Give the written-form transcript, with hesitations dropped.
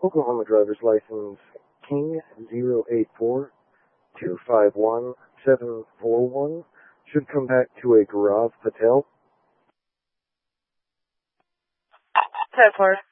Oklahoma driver's license King 084-251-741 should come back to a Gaurav Patel. 10-4.